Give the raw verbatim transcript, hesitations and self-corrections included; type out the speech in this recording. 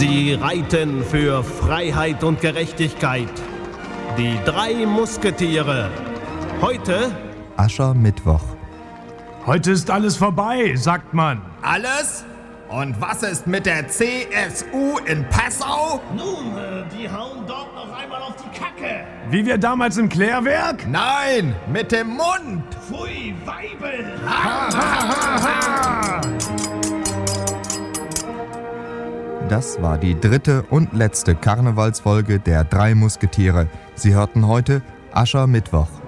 Sie reiten für Freiheit und Gerechtigkeit. Die drei Musketiere. Heute Aschermittwoch. Heute ist alles vorbei, sagt man. Alles? Und was ist mit der C S U in Passau? Nun, äh, die hauen dort noch einmal auf die Kacke. Wie wir damals im Klärwerk? Nein, mit dem Mund. Pfui, Weibel. Ha, ha, ha, ha. Das war die dritte und letzte Karnevalsfolge der drei Musketiere. Sie hörten heute Aschermittwoch.